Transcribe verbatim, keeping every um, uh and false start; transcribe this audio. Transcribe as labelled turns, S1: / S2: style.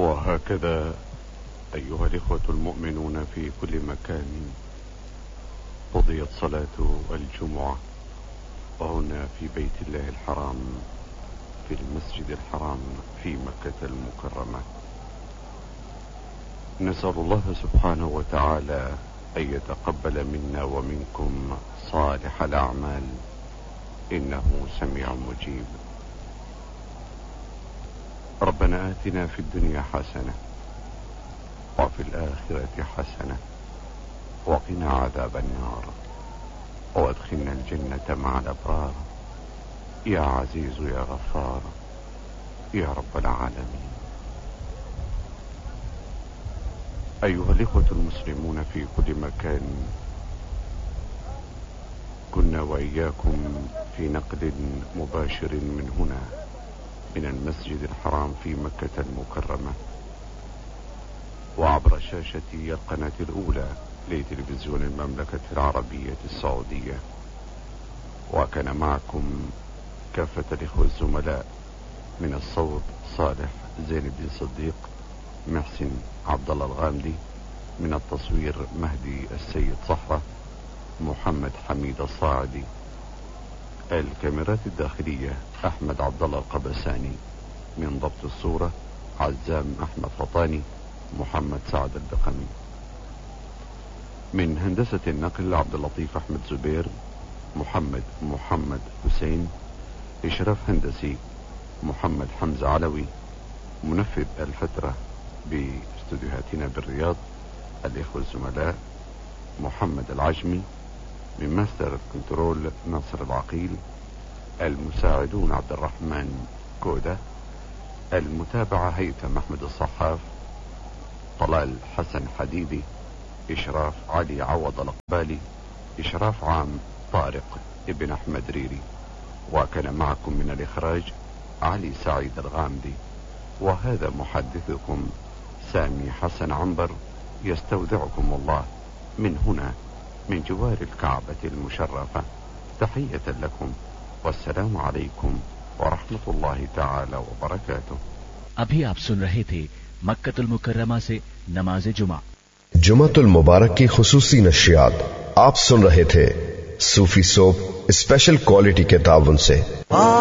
S1: وهكذا أيها الإخوة المؤمنون في كل مكان، قضيت صلاة الجمعة وهنا في بيت الله الحرام في المسجد الحرام في مكة المكرمة. نسأل الله سبحانه وتعالى أن يتقبل منا ومنكم صالح الأعمال، إنه سميع مجيب. ربنا آتنا في الدنيا حسنة وفي الآخرة حسنة وقنا عذاب النار وادخلنا الجنة مع الأبرار يا عزيز يا غفار يا رب العالمين. أيها الإخوة المسلمون في كل مكان، كنا وإياكم في نقل مباشر من هنا من المسجد الحرام في مكة المكرمة وعبر شاشة القناة الأولى لتلفزيون المملكة العربية السعودية، وكان معكم كافة الإخوة الزملاء من الصوت صالح زين بن صديق، محسن عبد الله الغامدي، من التصوير مهدي السيد صحرة، محمد حميد الصاعدي، الكاميرات الداخلية أحمد عبد الله القبساني، من ضبط الصورة عزام أحمد فطاني، محمد سعد البقمي، من هندسة النقل عبد اللطيف أحمد زبير، محمد محمد حسين، إشراف هندسي محمد حمزة علوي، منفذ الفترة باستوديوهاتنا بالرياض الإخوة الزملاء محمد العجمي، من ماستر كنترول ناصر العقيل، المساعدون عبد الرحمن كودة، المتابعة هيثم أحمد الصحاف، طلال حسن حديدي، إشراف علي عوض الأقبالي، إشراف عام طارق ابن أحمد ريري، وكان معكم من الإخراج علي سعيد الغامدي. وهذا محدثكم سامي حسن عنبر، يستودعكم الله من هنا من جوار الكعبة المشرفة، تحية لكم والسلام عليكم ورحمة الله تعالى وبركاته.
S2: अभी आप सुन रहे थे मक्कतुल मुकर्रमा से नमाज जुमा
S3: जुमातुल मुबारक की खुसूसी नशियात आप सुन रहे थे सूफी सोप स्पेशल क्वालिटी के ताउन से।